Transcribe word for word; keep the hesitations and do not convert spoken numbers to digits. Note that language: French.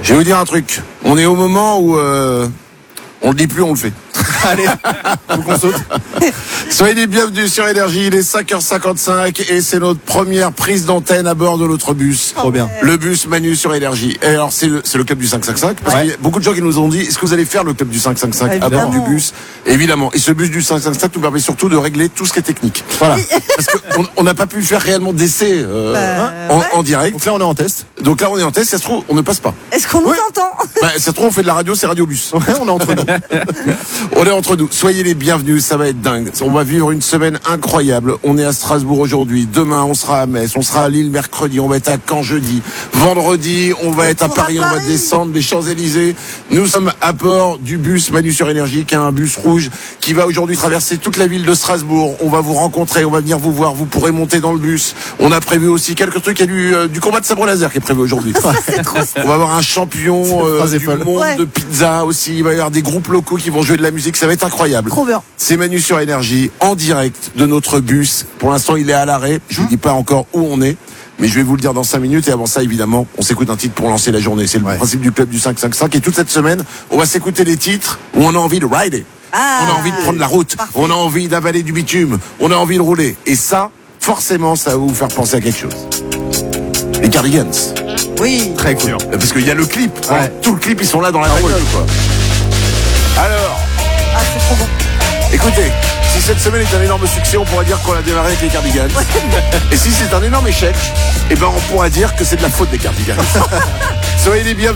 Je vais vous dire un truc. On est au moment où euh, on le dit plus, on le fait. Allez, faut qu'on saute. Soyez les bienvenus sur Énergie, il est cinq heures cinquante-cinq et c'est notre première prise d'antenne à bord de notre bus. Trop bien. Le bus Manu sur Énergie. Et alors c'est le, c'est le club du cinq cent cinquante-cinq parce Ouais. qu'il y a beaucoup de gens qui nous ont dit est-ce que vous allez faire le club du cinq cent cinquante-cinq à bord du bus? Évidemment. Et ce bus du cinq cent cinquante-cinq nous permet surtout de régler tout ce qui est technique. Voilà. Parce qu'on on n'a pas pu faire réellement d'essai euh, Bah, en, ouais. en direct. Donc là, on est en test. Donc là on est en test, ça se trouve on ne passe pas. Est-ce qu'on nous Ouais. entend? Bah, ça se trouve on fait de la radio, c'est Radio Bus. Ouais, on est entre nous. On est entre nous. Soyez les bienvenus, ça va être dingue. On va vivre une semaine incroyable. On est à Strasbourg aujourd'hui. Demain, on sera à Metz. On sera à Lille mercredi. On va être à Caen jeudi. Vendredi, on va être à On sera Paris. à On va Paris. descendre des Champs-Élysées. Nous sommes à bord du bus Manu sur Énergie, qui est un bus rouge qui va aujourd'hui traverser toute la ville de Strasbourg. On va vous rencontrer. On va venir vous voir. Vous pourrez monter dans le bus. On a prévu aussi quelques trucs. Il y a du, euh, du combat de sabre laser qui est prévu aujourd'hui. On va avoir un champion euh, phrase est du folle. monde Ouais. de pizza aussi. Il va y avoir des groupes locaux qui vont jouer de la musique. Ça va être incroyable. Trop bien. C'est Manu sur Énergie, en direct de notre bus. Pour l'instant, il est à l'arrêt. Je ne vous dis pas encore où on est, mais je vais vous le dire dans cinq minutes. Et avant ça, évidemment, on s'écoute un titre pour lancer la journée. C'est le Ouais. principe du club du cinq cent cinquante-cinq. Et toute cette semaine, on va s'écouter les titres où on a envie de rider. Ah, On a envie de prendre la route. parfait. On a envie d'avaler du bitume. On a envie de rouler. Et ça, forcément, ça va vous faire penser à quelque chose. Les Cardigans. Oui. Très cool. Parce qu'il y a le clip. Ouais. hein. Tout le clip, ils sont là dans la bagnole, quoi. Alors... Ah, c'est trop bon. Écoutez, si cette semaine est un énorme succès, on pourra dire qu'on a démarré avec les Cardigans. Et si c'est un énorme échec, eh ben on pourra dire que c'est de la faute des Cardigans. Soyez les bienvenus.